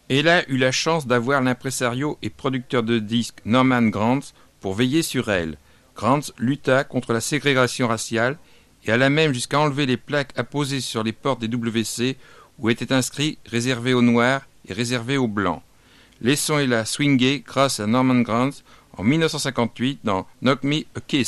Ella eut la chance d'avoir l'impresario et producteur de disques Norman Granz pour veiller sur elle. Granz lutta contre la ségrégation raciale et alla même jusqu'à enlever les plaques apposées sur les portes des WC où était inscrit « réservé aux Noirs » et « réservé aux Blancs ». Laissons Ella swinguer grâce à Norman Granz en 1958 dans « Knock Me a Kiss ».